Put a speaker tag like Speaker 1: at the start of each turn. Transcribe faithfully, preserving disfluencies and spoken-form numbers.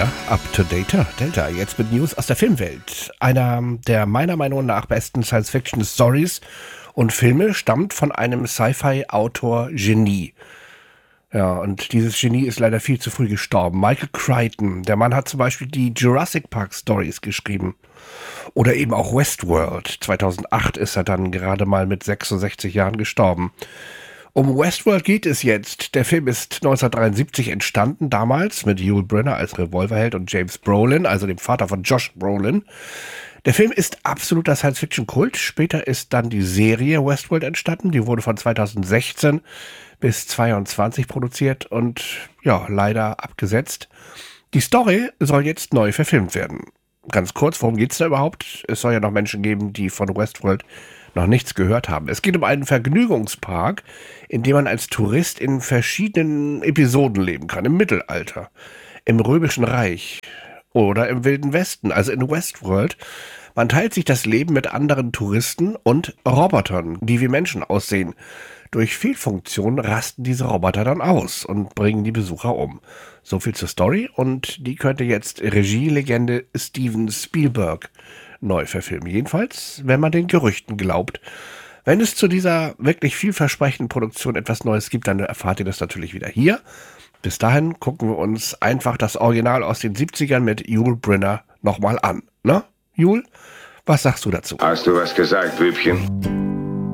Speaker 1: Ja, Up-to-Date Delta, jetzt mit News aus der Filmwelt. Einer der meiner Meinung nach besten Science-Fiction-Stories und Filme stammt von einem Sci-Fi-Autor-Genie. Ja, und dieses Genie ist leider viel zu früh gestorben. Michael Crichton, der Mann hat zum Beispiel die Jurassic Park Stories geschrieben. Oder eben auch Westworld. zweitausendacht ist er dann gerade mal mit sechsundsechzig Jahren gestorben. Um Westworld geht es jetzt. Der Film ist neunzehnhundertdreiundsiebzig entstanden, damals mit Yul Brynner als Revolverheld und James Brolin, also dem Vater von Josh Brolin. Der Film ist absoluter Science-Fiction-Kult. Später ist dann die Serie Westworld entstanden. Die wurde von zweitausendsechzehn bis zweiundzwanzig produziert und ja, leider abgesetzt. Die Story soll jetzt neu verfilmt werden. Ganz kurz, worum geht's da überhaupt? Es soll ja noch Menschen geben, die von Westworld noch nichts gehört haben. Es geht um einen Vergnügungspark, in dem man als Tourist in verschiedenen Episoden leben kann. Im Mittelalter, im Römischen Reich oder im Wilden Westen, also in Westworld. Man teilt sich das Leben mit anderen Touristen und Robotern, die wie Menschen aussehen. Durch Fehlfunktionen rasten diese Roboter dann aus und bringen die Besucher um. So viel zur Story, und die könnte jetzt Regielegende Steven Spielberg neu verfilmen. Jedenfalls, wenn man den Gerüchten glaubt. Wenn es zu dieser wirklich vielversprechenden Produktion etwas Neues gibt, dann erfahrt ihr das natürlich wieder hier. Bis dahin gucken wir uns einfach das Original aus den siebzigern mit Yul Brynner nochmal an. Ne, Yul? Was sagst du dazu?
Speaker 2: Hast du was gesagt, Bübchen?